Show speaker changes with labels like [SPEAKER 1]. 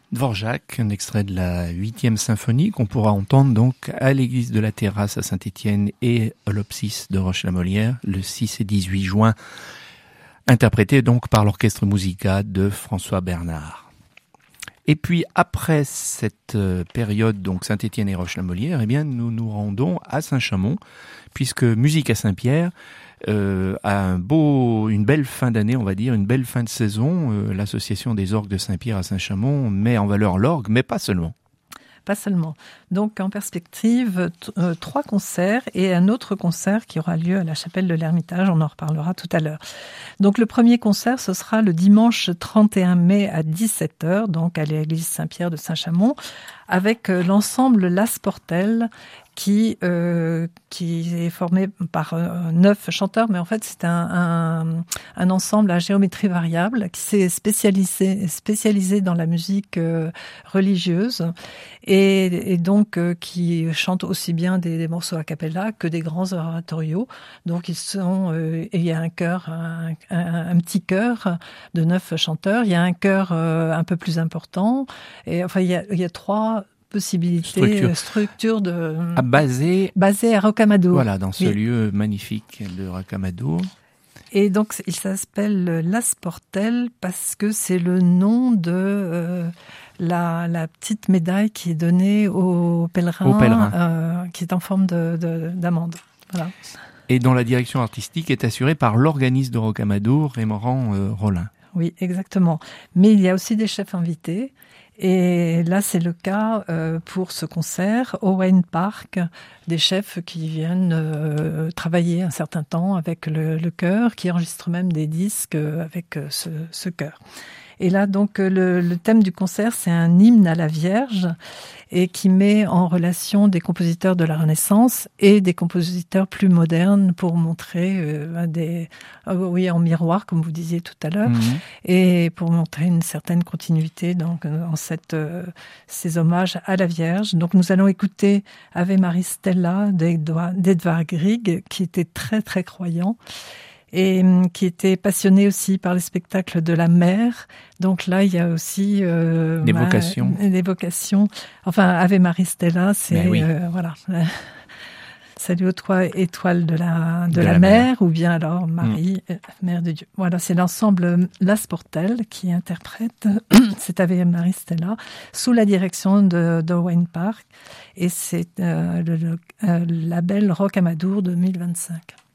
[SPEAKER 1] Dvorak, un extrait de la 8e symphonie qu'on pourra entendre donc à l'église de la Terrasse à Saint-Étienne et à l'Opsis de Roche-la-Molière le 6 et 18 juin, interprété donc par l'orchestre Musica de François Bernard. Et puis après cette période donc Saint-Étienne et Roche-la-Molière, eh bien nous nous rendons à Saint-Chamond puisque Musique à Saint-Pierre a une belle fin d'année, on va dire, une belle fin de saison. L'association des orgues de Saint-Pierre à Saint-Chamond met en valeur l'orgue, mais pas seulement.
[SPEAKER 2] Pas seulement. Donc en perspective, 3 concerts et un autre concert qui aura lieu à la chapelle de l'Ermitage, on en reparlera tout à l'heure. Donc le premier concert, ce sera le dimanche 31 mai à 17h, donc à l'église Saint-Pierre de Saint-Chamond, avec l'ensemble Las Portelles, qui est formé par 9 chanteurs, mais en fait c'est un ensemble à géométrie variable qui s'est spécialisé dans la musique religieuse et donc qui chante aussi bien des morceaux a cappella que des grands oratorios. Donc il y a un chœur, un petit chœur de 9 chanteurs, il y a un chœur un peu plus important, et enfin il y a 3 possibilités, structure de basée à Rocamadour.
[SPEAKER 1] Voilà, dans ce lieu magnifique de Rocamadour.
[SPEAKER 2] Et donc il s'appelle Las Portelles parce que c'est le nom de la petite médaille qui est donnée aux pèlerins. Qui est en forme d'amande. Voilà.
[SPEAKER 1] Et dont la direction artistique est assurée par l'organiste de Rocamadour, Raymond Rollin.
[SPEAKER 2] Oui, exactement. Mais il y a aussi des chefs invités. Et là, c'est le cas pour ce concert au Wayne Park, des chefs qui viennent travailler un certain temps avec le chœur, qui enregistrent même des disques avec ce chœur. Et là, donc, le thème du concert, c'est un hymne à la Vierge et qui met en relation des compositeurs de la Renaissance et des compositeurs plus modernes pour montrer en miroir, comme vous disiez tout à l'heure, et pour montrer une certaine continuité donc, dans ces hommages à la Vierge. Donc, nous allons écouter Ave Maris Stella d'Edvard Grieg, qui était très, très croyant, et qui était passionné aussi par les spectacles de la mer. Donc là, il y a aussi
[SPEAKER 1] des
[SPEAKER 2] vocations. Enfin, Ave Maris Stella, c'est voilà. Salut aux 3 étoiles de la mer, ou bien alors Marie, Mère de Dieu. Voilà, c'est l'ensemble Las Portelles qui interprète cet Ave Maris Stella sous la direction de Wayne Park, et c'est le label Rocamadour 2025.